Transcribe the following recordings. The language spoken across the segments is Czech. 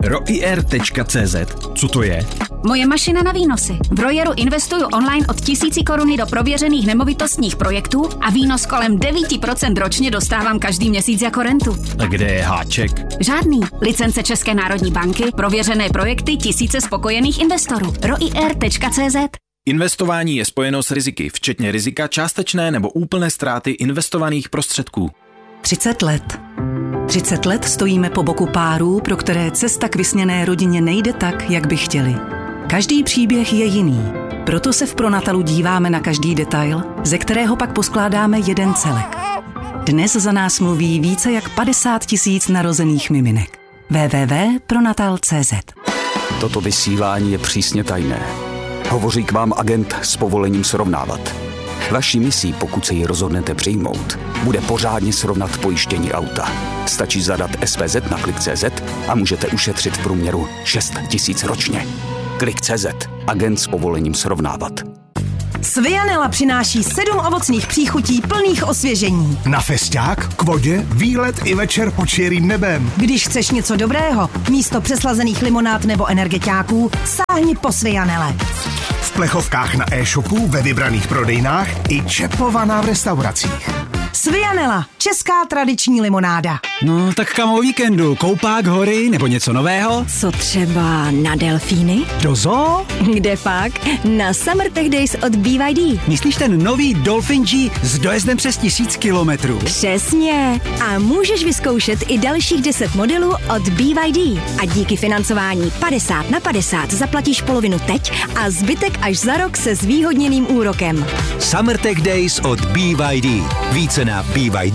roier.cz. Co to je? Moje mašina na výnosy. V Royeru investuju online od 1000 koruny do prověřených nemovitostních projektů a výnos kolem 9% ročně dostávám každý měsíc jako rentu. A kde je háček? Žádný. Licence České národní banky, prověřené projekty, tisíce spokojených investorů. roier.cz. Investování je spojeno s riziky, včetně rizika částečné nebo úplné ztráty investovaných prostředků. 30 let. 30 let stojíme po boku párů, pro které cesta k vysněné rodině nejde tak, jak by chtěli. Každý příběh je jiný, proto se v Pronatalu díváme na každý detail, ze kterého pak poskládáme jeden celek. Dnes za nás mluví více jak 50 000 narozených miminek. www.pronatal.cz. Toto vysílání je přísně tajné. Hovoří k vám agent s povolením srovnávat. Vaší misí, pokud se ji rozhodnete přijmout, bude pořádně srovnat pojištění auta. Stačí zadat SPZ na Klik.cz a můžete ušetřit v průměru 6 000 ročně. Klik.cz. Agent s povolením srovnávat. Svianela přináší 7 ovocných příchutí plných osvěžení. Na festiák, k vodě, výlet i večer pod širým nebem. Když chceš něco dobrého, místo přeslazených limonád nebo energetiáků, sáhni po Svianele. V plechovkách na e-shopu, ve vybraných prodejnách i čepovaná v restauracích. Svianela, česká tradiční limonáda. No, tak kam o víkendu? Koupák, hory nebo něco nového? Co třeba na delfíny? Do zoo? Kde pak? Na Summer Tech Days od BYD. Myslíš ten nový Dolphin G s dojezdem přes 1000 kilometrů? Přesně. A můžeš vyzkoušet i dalších 10 modelů od BYD. A díky financování 50/50 zaplatíš polovinu teď a zbytek až za rok se zvýhodněným úrokem. Summer Tech Days od BYD. Více na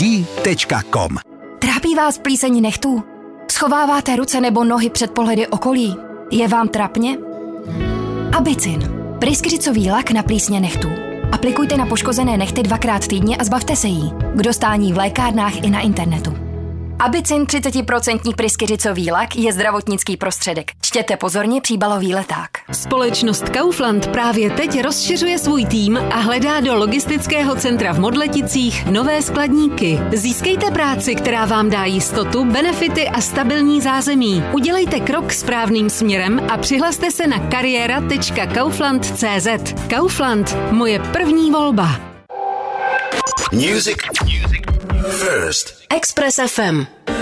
byd.com. Trápí vás plíseň nechtů? Schováváte ruce nebo nohy před pohledy okolí? Je vám trapně? Abicin. Pryskyřicový lak na plísně nechtů. Aplikujte na poškozené nehty 2krát týdně a zbavte se jí. K dostání v lékárnách i na internetu. Abicin 30% pryskyřicový lak je zdravotnický prostředek. Čtěte pozorně příbalový leták. Společnost Kaufland právě teď rozšiřuje svůj tým a hledá do logistického centra v Modleticích nové skladníky. Získejte práci, která vám dá jistotu, benefity a stabilní zázemí. Udělejte krok správným směrem a přihlaste se na kariéra.kaufland.cz. Kaufland, moje první volba. Music first. Express FM.